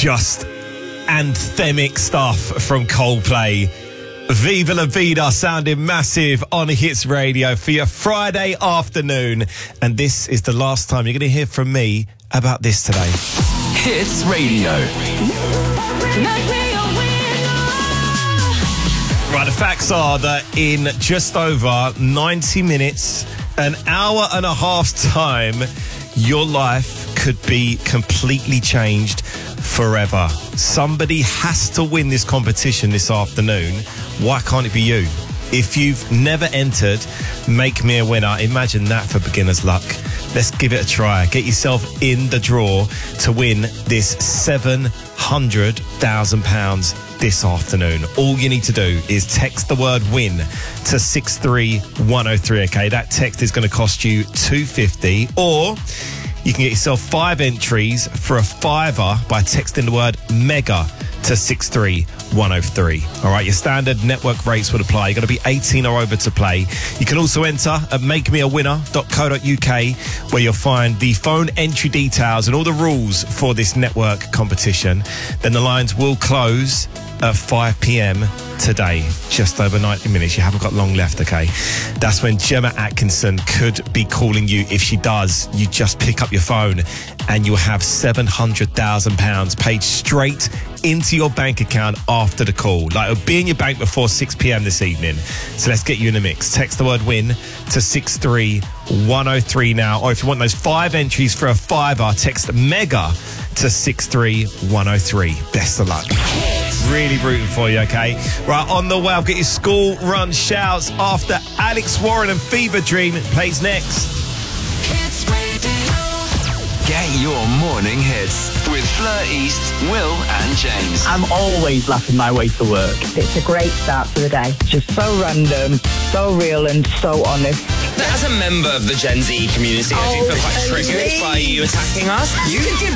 just anthemic stuff from Coldplay. Viva La Vida sounding massive on Hits Radio for your Friday afternoon. And this is the last time you're going to hear from me about this today. Hits Radio. Right, the facts are that in just over 90 minutes, an hour and a half's time, your life could be completely changed forever. Somebody has to win this competition this afternoon. Why can't it be you? If you've never entered Make Me a Winner, imagine that for beginner's luck. Let's give it a try. Get yourself in the draw to win this £700,000 this afternoon. All you need to do is text the word WIN to 63103, okay? That text is going to cost you $2.50, or you can get yourself 5 entries for a £5 by texting the word MEGA to 63103. All right, your standard network rates would apply. You've got to be 18 or over to play. You can also enter at makemeawinner.co.uk, where you'll find the phone entry details and all the rules for this network competition. Then the lines will close at 5 p.m. today. Just over 90 minutes. You haven't got long left, okay? That's when Gemma Atkinson could be calling you. If she does, you just pick up your phone and you'll have £700,000 paid straight into your bank account after the call. Like, it'll be in your bank before 6 p.m. this evening. So let's get you in the mix. Text the word WIN to 63103 now. Or if you want those 5 entries for a £5, text MEGA to 63103. Best of luck. Really rooting for you, okay? Right, on the way, I'll get your school run shouts after Alex Warren and Fever Dream plays next. Get your morning hits with Fleur East, Will and James. I'm always laughing my way to work. It's a great start to the day. Just so random, so real and so honest. As a member of the Gen Z community, I do feel quite triggered by you attacking us. You can give